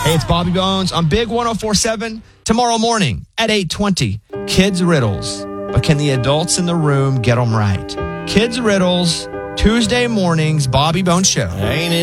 Hey, it's Bobby Bones on Big 104.7 tomorrow morning at 8:20. Kids riddles, but can the adults in the room get them right? Kids riddles, Tuesday mornings, Bobby Bones Show. Ain't it